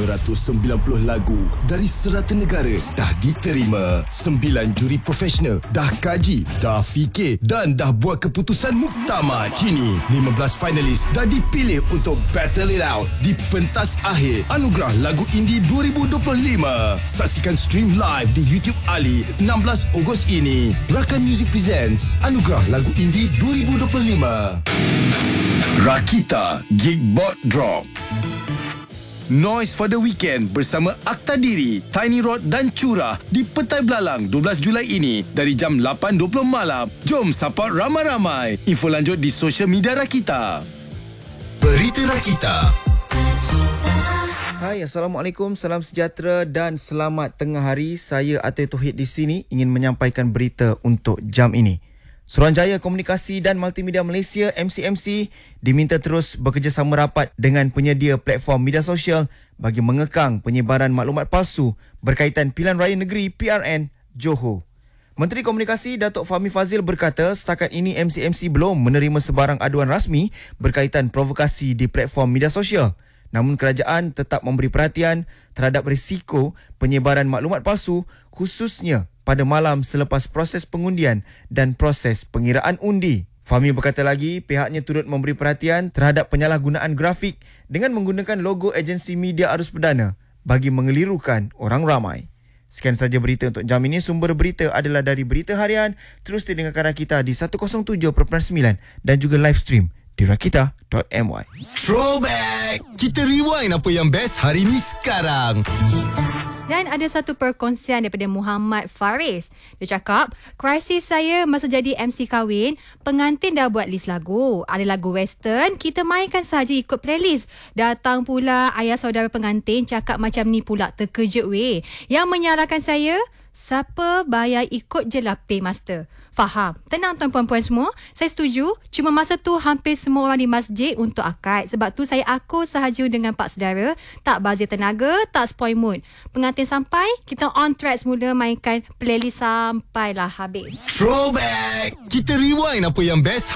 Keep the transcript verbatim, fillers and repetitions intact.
ratus sembilan puluh lagu dari serata negara dah diterima. Sembilan juri profesional dah kaji, dah fikir dan dah buat keputusan muktamad. Kini lima belas finalis dah dipilih untuk battle it out di pentas akhir Anugerah Lagu Indie dua ribu dua puluh lima. Saksikan stream live di YouTube Ali enam belas Ogos ini. Rakan Music presents Anugerah Lagu Indie dua ribu dua puluh lima. Rakita Gigbot Drop. Noise for the Weekend bersama Akta Diri, Tiny Rod dan Curah di Petai Belalang dua belas Julai ini dari jam lapan dua puluh malam. Jom support ramai-ramai. Info lanjut di social media Rakita. Berita Rakita. Hai, Assalamualaikum, salam sejahtera dan selamat tengah hari. Saya Atir Tauhid di sini ingin menyampaikan berita untuk jam ini. Suruhanjaya Komunikasi dan Multimedia Malaysia M C M C diminta terus bekerjasama rapat dengan penyedia platform media sosial bagi mengekang penyebaran maklumat palsu berkaitan pilihan raya negeri P R N Johor. Menteri Komunikasi Datuk Fahmi Fadzil berkata setakat ini M C M C belum menerima sebarang aduan rasmi berkaitan provokasi di platform media sosial. Namun kerajaan tetap memberi perhatian terhadap risiko penyebaran maklumat palsu khususnya pada malam selepas proses pengundian dan proses pengiraan undi. Fahmi berkata lagi, pihaknya turut memberi perhatian terhadap penyalahgunaan grafik dengan menggunakan logo agensi media arus perdana bagi mengelirukan orang ramai. Sekian saja berita untuk jam ini. Sumber berita adalah dari Berita Harian. Terus dengarkan kita di seratus tujuh perpuluhan sembilan dan juga live stream di rakita dot my. Throwback. Kita rewind apa yang best hari ni sekarang. Dan ada satu perkongsian daripada Muhammad Faris. Dia cakap, krisis saya masa jadi M C kahwin, pengantin dah buat list lagu. Ada lagu western, kita mainkan saja ikut playlist. Datang pula ayah saudara pengantin cakap macam ni pula, terkejut weh. Yang menyalahkan saya, siapa bayar ikut je lah paymaster. Faham. Tenang tuan puan-puan semua. Saya setuju. Cuma masa tu hampir semua orang di masjid untuk akad. Sebab tu saya akur sahaja dengan pak saudara. Tak bazir tenaga, tak spoil mood. Pengantin sampai, kita on track semula mainkan playlist sampailah habis. Throwback. Kita rewind apa yang best